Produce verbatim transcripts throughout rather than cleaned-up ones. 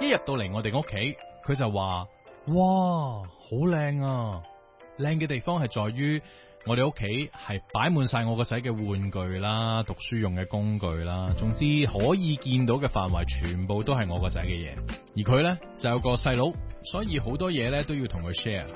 一入到嚟我哋屋企，佢就話：哇，好靚啊！靚嘅地方係在於我哋屋企係擺滿晒我個仔嘅玩具啦、讀書用嘅工具啦，總之可以見到嘅範圍全部都係我個仔嘅嘢。而佢呢，就有個細佬，所以好多嘢呢都要同佢 share。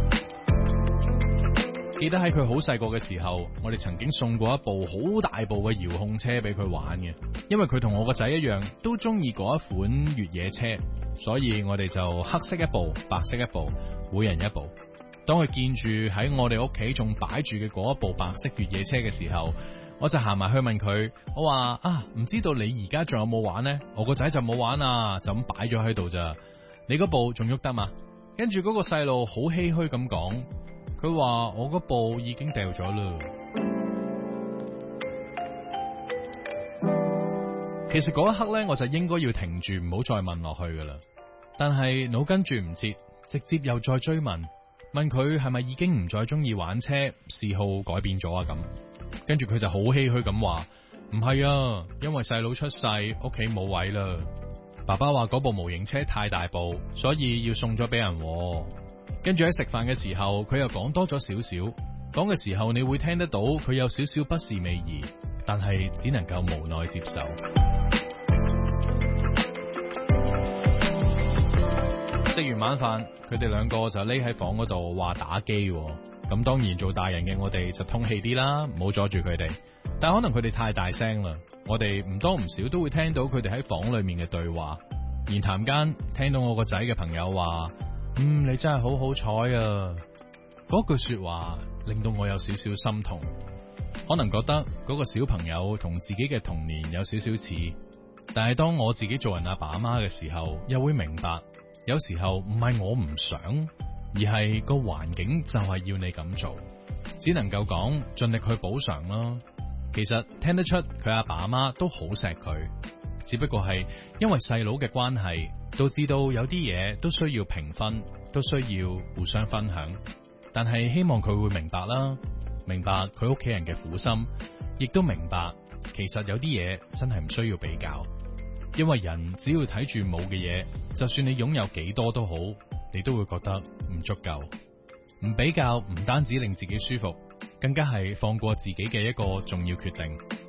記得喺佢好細個嘅時候，我哋曾經送過一部好大部嘅遙控車俾佢玩嘅，因為佢同我個仔一樣都中意嗰一款越野車，所以我哋就黑色一部、白色一部，每人一部。當佢見住喺我哋屋企仲擺住嘅嗰一部白色越野車嘅時候，我就行埋去問佢，我話啊，唔知道你而家仲有冇玩呢？我個仔就冇玩啊，就咁擺咗喺度咋。你嗰部仲喐得嘛？跟住嗰個細路好唏噓咁講，佢話我嗰部已經掉咗啦。其實嗰一刻呢，我就應該要停住，唔好再問落去噶啦。但係腦筋轉唔切，直接又再追問。問佢係咪已經唔再中意玩車，嗜好改變咗啊？咁跟住佢就好唏噓咁話：唔係啊，因為細佬出世，屋企冇位啦。爸爸話嗰部模型車太大部，所以要送咗俾人。跟住喺食飯嘅時候，佢又講多咗少少。講嘅時候你會聽得到佢有少少不是味兒，但係只能夠無奈接受。食完晚飯，佢哋兩個就匿喺房嗰度話打機。咁當然做大人嘅我哋就通氣啲啦，唔好阻住佢哋。但可能佢哋太大聲啦，我哋唔多唔少都會聽到佢哋喺房裏面嘅對話。言談間聽到我個仔嘅朋友話：嗯，你真係好好彩啊！嗰句說話令到我有少少心痛。可能覺得嗰個小朋友同自己嘅童年有少少似，但係當我自己做人阿爸阿媽嘅時候，又會明白。有時候唔係我唔想，而係個環境就係要你咁做，只能夠講盡力去補償咯。其實聽得出佢阿爸阿媽都好錫佢，只不過係因為細佬嘅關係，導致到有啲嘢都需要平分，都需要互相分享。但係希望佢會明白啦，明白佢屋企人嘅苦心，亦都明白其實有啲嘢真係唔需要比較。因為人只要睇住冇嘅嘢，就算你擁有幾多都好，你都會覺得唔足夠。唔比較唔單止令自己舒服，更加係放過自己嘅一個重要決定。